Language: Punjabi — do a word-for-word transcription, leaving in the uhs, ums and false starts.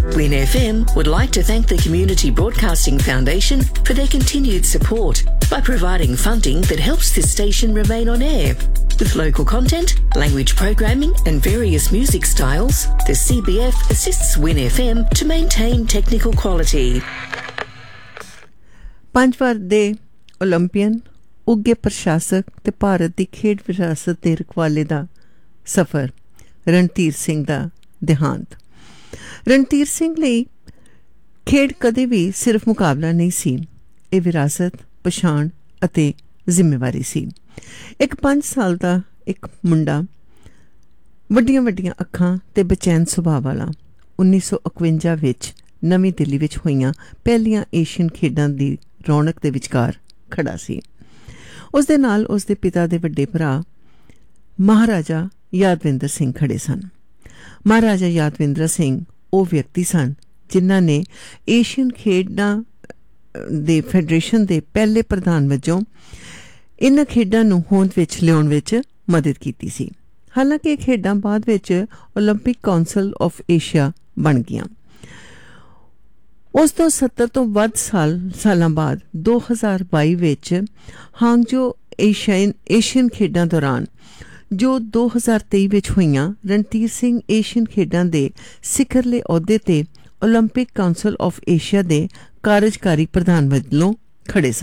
Win F M would like to thank the Community Broadcasting Foundation for their continued support by providing funding that helps this station remain on air. With local content, language programming and various music styles, the C B F assists Win F M to maintain technical quality. ਪੰਜ ਵਾਰ ਦੇ ਓਲੰਪੀਅਨ, ਉੱਘੇ ਪ੍ਰਸ਼ਾਸਕ ਤੇ ਭਾਰਤ ਦੀ ਖੇਡ ਵਿਰਾਸਤ ਦੇ ਰਖਵਾਲੇ ਦਾ ਸਫ਼ਰ, ਰਣਧੀਰ ਸਿੰਘ ਦਾ ਦੇਹਾਂਤ। ਰਣਧੀਰ ਸਿੰਘ ਲਈ ਖੇਡ ਕਦੇ ਵੀ ਸਿਰਫ ਮੁਕਾਬਲਾ ਨਹੀਂ ਸੀ, ਇਹ ਵਿਰਾਸਤ, ਪਛਾਣ ਅਤੇ ਜ਼ਿੰਮੇਵਾਰੀ ਸੀ। ਇੱਕ ਪੰਜ ਸਾਲ ਦਾ ਇੱਕ ਮੁੰਡਾ, ਵੱਡੀਆਂ ਵੱਡੀਆਂ ਅੱਖਾਂ ਤੇ ਬੇਚੈਨ ਸੁਭਾਅ ਵਾਲਾ, ਉੱਨੀ ਸੌ ਇਕਵੰਜਾ ਵਿੱਚ ਨਵੀਂ ਦਿੱਲੀ ਵਿੱਚ ਹੋਈਆਂ ਪਹਿਲੀਆਂ ਏਸ਼ੀਅਨ ਖੇਡਾਂ ਦੀ ਰੌਣਕ ਦੇ ਵਿਚਕਾਰ ਖੜਾ ਸੀ। ਉਸ ਦੇ ਨਾਲ ਉਸ ਦੇ ਪਿਤਾ ਦੇ ਵੱਡੇ ਭਰਾ ਮਹਾਰਾਜਾ ਯਾਦਵਿੰਦਰ ਸਿੰਘ ਖੜੇ ਸਨ। ਮਹਾਰਾਜਾ ਯਾਦਵਿੰਦਰ ਸਿੰਘ ਉਹ ਵਿਅਕਤੀ ਸਨ ਜਿਨ੍ਹਾਂ ਨੇ ਏਸ਼ੀਅਨ ਖੇਡਾਂ ਦੇ ਫੈਡਰੇਸ਼ਨ ਦੇ ਪਹਿਲੇ ਪ੍ਰਧਾਨ ਵਜੋਂ ਇਹਨਾਂ ਖੇਡਾਂ ਨੂੰ ਹੋਂਦ ਵਿੱਚ ਲਿਆਉਣ ਵਿੱਚ ਮਦਦ ਕੀਤੀ ਸੀ। ਹਾਲਾਂਕਿ ਇਹ ਖੇਡਾਂ ਬਾਅਦ ਵਿੱਚ ਓਲੰਪਿਕ ਕਾਉਂਸਲ ਆਫ ਏਸ਼ੀਆ ਬਣ ਗਈਆਂ। ਉਸ ਤੋਂ ਸੱਤਰ ਤੋਂ ਵੱਧ ਸਾਲ ਸਾਲਾਂ ਬਾਅਦ ਦੋ ਹਜ਼ਾਰ ਬਾਈ ਵਿੱਚ ਹਾਂਗਜੋ ਏਸ਼ੀਅਨ ਏਸ਼ੀਅਨ ਖੇਡਾਂ ਦੌਰਾਨ ਜੋ ਦੋ ਹਜ਼ਾਰ ਤੇਈ ਵਿੱਚ ਹੋਈਆਂ, ਰਣਧੀਰ ਸਿੰਘ ਏਸ਼ੀਅਨ ਖੇਡਾਂ ਦੇ ਸਿਖਰਲੇ ਅਹੁਦੇ ਤੇ ਓਲੰਪਿਕ ਕਾਉਂਸਲ ਆਫ ਏਸ਼ੀਆ ਦੇ ਕਾਰਜਕਾਰੀ ਪ੍ਰਧਾਨ ਵਜੋਂ ਖੜੇ ਸਨ।